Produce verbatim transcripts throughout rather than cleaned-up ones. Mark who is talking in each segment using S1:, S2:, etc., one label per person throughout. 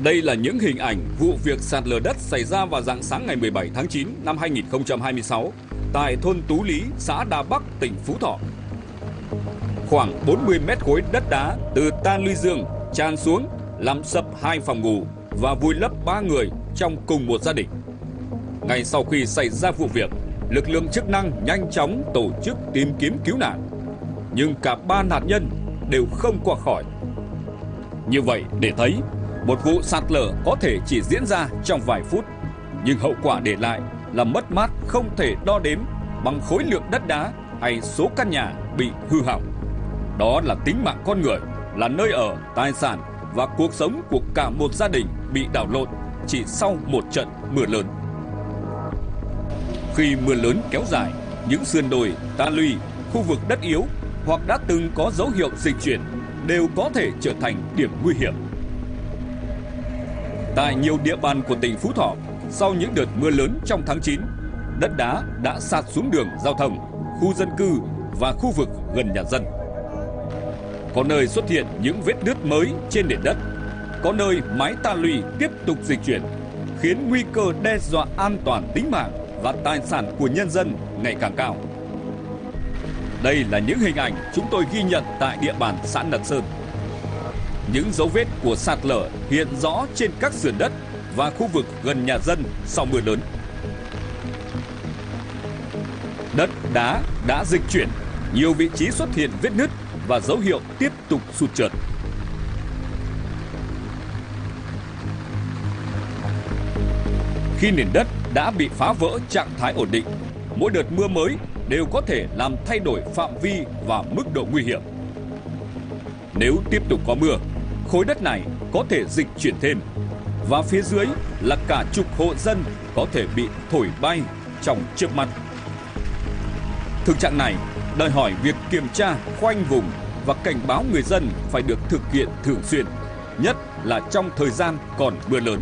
S1: Đây là những hình ảnh vụ việc sạt lở đất xảy ra vào rạng sáng ngày mười bảy tháng chín năm hai nghìn không trăm hai mươi sáu tại thôn Tú Lý, xã Đà Bắc, tỉnh Phú Thọ. Khoảng bốn mươi mét khối đất đá từ ta luy dương tràn xuống làm sập hai phòng ngủ và vùi lấp ba người trong cùng một gia đình. Ngay sau khi xảy ra vụ việc, lực lượng chức năng nhanh chóng tổ chức tìm kiếm cứu nạn, nhưng cả ba nạn nhân đều không qua khỏi. Như vậy để thấy, một vụ sạt lở có thể chỉ diễn ra trong vài phút, nhưng hậu quả để lại là mất mát không thể đo đếm bằng khối lượng đất đá hay số căn nhà bị hư hỏng. Đó là tính mạng con người, là nơi ở, tài sản và cuộc sống của cả một gia đình bị đảo lộn chỉ sau một trận mưa lớn. Khi mưa lớn kéo dài, những sườn đồi, ta luy, khu vực đất yếu hoặc đã từng có dấu hiệu dịch chuyển đều có thể trở thành điểm nguy hiểm. Tại nhiều địa bàn của tỉnh Phú Thọ, sau những đợt mưa lớn trong tháng chín, đất đá đã sạt xuống đường giao thông, khu dân cư và khu vực gần nhà dân. Có nơi xuất hiện những vết nứt mới trên nền đất, có nơi mái ta luy tiếp tục dịch chuyển, khiến nguy cơ đe dọa an toàn tính mạng và tài sản của nhân dân ngày càng cao. Đây là những hình ảnh chúng tôi ghi nhận tại địa bàn xã Nật Sơn. Những dấu vết của sạt lở hiện rõ trên các sườn đất và khu vực gần nhà dân sau mưa lớn. Đất đá đã dịch chuyển, nhiều vị trí xuất hiện vết nứt và dấu hiệu tiếp tục sụt trượt. Khi nền đất đã bị phá vỡ trạng thái ổn định, mỗi đợt mưa mới đều có thể làm thay đổi phạm vi và mức độ nguy hiểm. Nếu tiếp tục có mưa, khối đất này có thể dịch chuyển thêm, và phía dưới là cả chục hộ dân có thể bị thổi bay trong chớp mắt. Thực trạng này đòi hỏi việc kiểm tra, khoanh vùng và cảnh báo người dân phải được thực hiện thường xuyên, nhất là trong thời gian còn mưa lớn.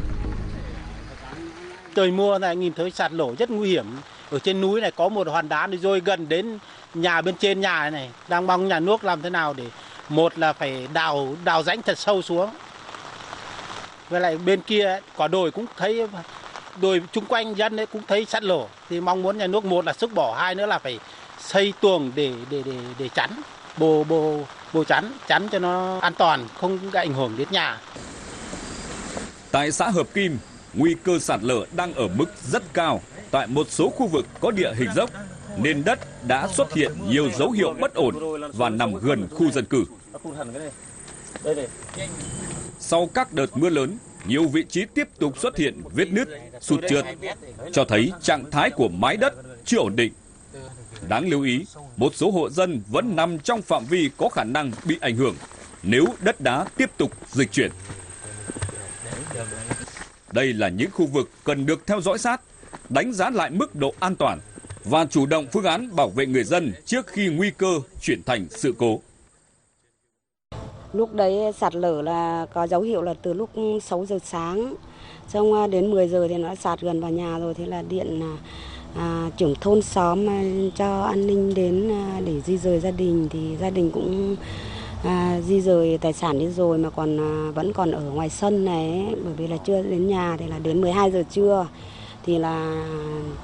S2: Trời mưa này nhìn thấy sạt lở rất nguy hiểm. Ở trên núi này có một hòn đá rồi gần đến nhà bên trên nhà này, đang mong nhà nước làm thế nào để một là phải đào đào rãnh thật sâu xuống. Với lại bên kia quả đồi cũng thấy, đồi chung quanh dân ấy cũng thấy sạt lở, thì mong muốn nhà nước một là sức bỏ, hai nữa là phải xây tường để để để để chắn, bồ bồ bồ chắn chắn cho nó an toàn, không ảnh hưởng đến nhà.
S1: Tại xã Hợp Kim, nguy cơ sạt lở đang ở mức rất cao. Tại một số khu vực có địa hình dốc, nền đất đã xuất hiện nhiều dấu hiệu bất ổn và nằm gần khu dân cư. Sau các đợt mưa lớn, nhiều vị trí tiếp tục xuất hiện vết nứt, sụt trượt, cho thấy trạng thái của mái đất chưa ổn định. Đáng lưu ý, một số hộ dân vẫn nằm trong phạm vi có khả năng bị ảnh hưởng nếu đất đá tiếp tục dịch chuyển. Đây là những khu vực cần được theo dõi sát, đánh giá lại mức độ an toàn và chủ động phương án bảo vệ người dân trước khi nguy cơ chuyển thành sự cố.
S3: Lúc đấy sạt lở là có dấu hiệu là từ lúc sáu giờ sáng, xong đến mười giờ thì nó sạt gần vào nhà rồi, thế là điện à, trưởng thôn xóm cho an ninh đến để di rời gia đình, thì gia đình cũng à, di rời tài sản đi rồi, mà còn à, vẫn còn ở ngoài sân này ấy, bởi vì là chưa đến nhà thì là đến mười hai giờ trưa thì là